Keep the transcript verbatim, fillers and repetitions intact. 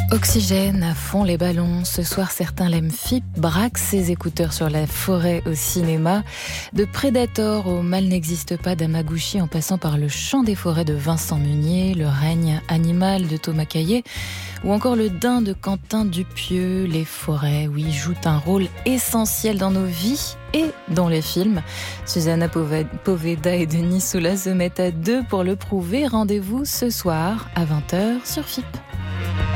Oxygène à fond les ballons. Ce soir, certains l'aiment F I P, braque ses écouteurs sur la forêt au cinéma. De Predator au Mal n'existe pas d'Amaguchi en passant par Le Chant des forêts de Vincent Munier, Le règne animal de Thomas Caillet ou encore Le Daim de Quentin Dupieux. Les forêts, oui, jouent un rôle essentiel dans nos vies et dans les films. Susanna Poveda et Denis Soula se mettent à deux pour le prouver. Rendez-vous ce soir à vingt heures sur F I P.